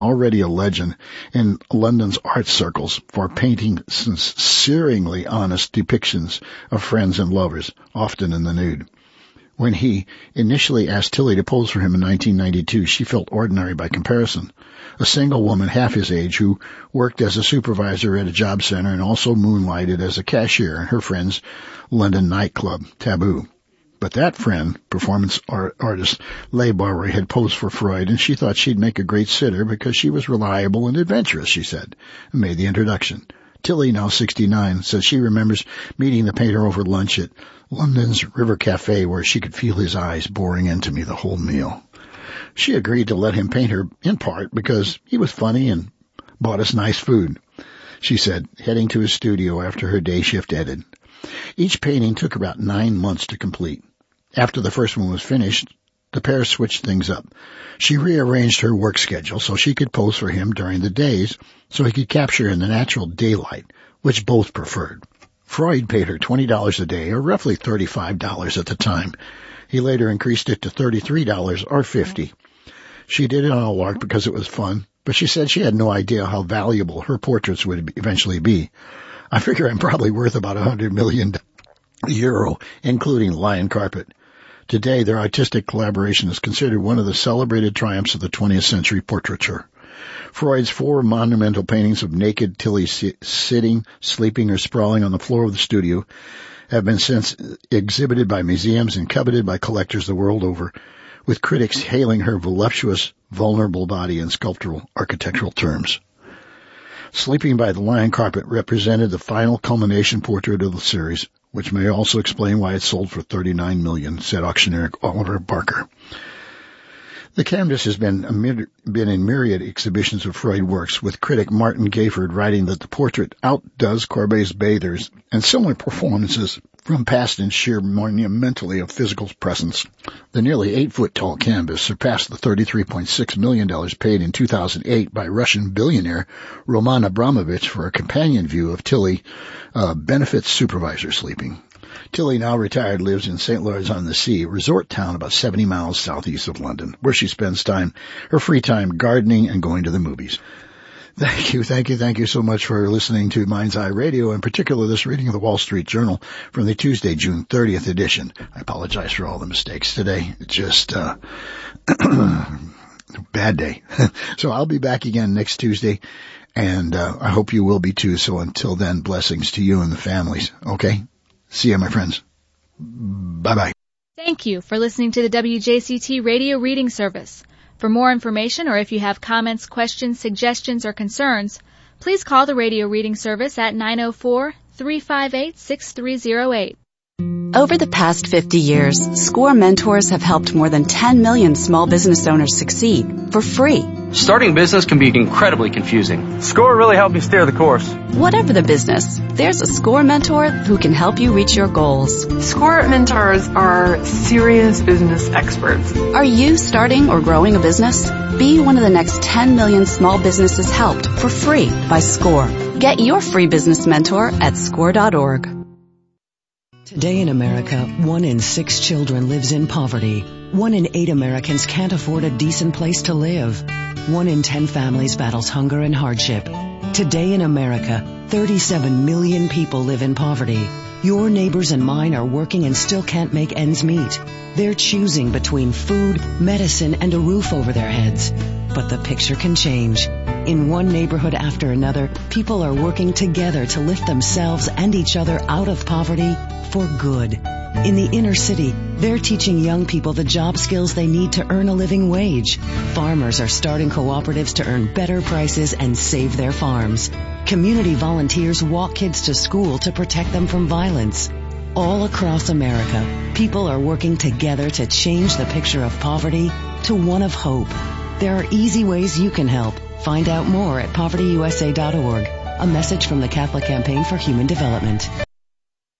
already a legend in London's art circles for painting sincerely honest depictions of friends and lovers, often in the nude. When he initially asked Tilly to pose for him in 1992, she felt ordinary by comparison. A single woman half his age who worked as a supervisor at a job center and also moonlighted as a cashier in her friend's London nightclub, Taboo. But that friend, performance artist Leigh Barber, had posed for Freud, and she thought she'd make a great sitter because she was reliable and adventurous, she said, and made the introduction. Tilly, now 69, says she remembers meeting the painter over lunch at London's River Cafe, where she could feel his eyes boring into me the whole meal. She agreed to let him paint her in part because he was funny and bought us nice food, she said, heading to his studio after her day shift ended. Each painting took about 9 months to complete. After the first one was finished, the pair switched things up. She rearranged her work schedule so she could pose for him during the days so he could capture in the natural daylight, which both preferred. Freud paid her $20 a day, or roughly $35 at the time. He later increased it to $33 or $50. She did it on a lark because it was fun, but she said she had no idea how valuable her portraits would eventually be. I figure I'm probably worth about €100 million, including lion carpet. Today, their artistic collaboration is considered one of the celebrated triumphs of the 20th century portraiture. Freud's 4 monumental paintings of naked Tilly sitting, sleeping, or sprawling on the floor of the studio have been since exhibited by museums and coveted by collectors the world over, with critics hailing her voluptuous, vulnerable body in sculptural architectural terms. Sleeping by the lion carpet represented the final culmination portrait of the series, which may also explain why it sold for $39 million, said auctioneer Oliver Barker. The canvas has been in myriad exhibitions of Freud works, with critic Martin Gayford writing that the portrait outdoes Courbet's Bathers and similar performances from past and sheer monumentally of physical presence. The nearly 8-foot-tall canvas surpassed the $33.6 million paid in 2008 by Russian billionaire Roman Abramovich for a companion view of Tilly, benefits supervisor sleeping. Tilly, now retired, lives in St. Lawrence-on-the-Sea, a resort town about 70 miles southeast of London, where she spends her free time gardening and going to the movies. Thank you so much for listening to Mind's Eye Radio, in particular this reading of the Wall Street Journal from the Tuesday, June 30th edition. I apologize for all the mistakes today. It's just bad day. So I'll be back again next Tuesday, and I hope you will be too. So until then, blessings to you and the families. Okay? See you, my friends. Bye-bye. Thank you for listening to the WJCT Radio Reading Service. For more information, or if you have comments, questions, suggestions, or concerns, please call the Radio Reading Service at 904-358-6308. Over the past 50 years, SCORE mentors have helped more than 10 million small business owners succeed for free. Starting business can be incredibly confusing. SCORE really helped me steer the course. Whatever the business, there's a SCORE mentor who can help you reach your goals. SCORE mentors are serious business experts. Are you starting or growing a business? Be one of the next 10 million small businesses helped for free by SCORE. Get your free business mentor at score.org. Today in America, 1 in 6 children lives in poverty. 1 in 8 Americans can't afford a decent place to live. 1 in 10 families battles hunger and hardship. Today in America, 37 million people live in poverty. Your neighbors and mine are working and still can't make ends meet. They're choosing between food, medicine, and a roof over their heads. But the picture can change. In one neighborhood after another, people are working together to lift themselves and each other out of poverty for good. In the inner city, they're teaching young people the job skills they need to earn a living wage. Farmers are starting cooperatives to earn better prices and save their farms. Community volunteers walk kids to school to protect them from violence. All across America, people are working together to change the picture of poverty to one of hope. There are easy ways you can help. Find out more at povertyusa.org. A message from the Catholic Campaign for Human Development.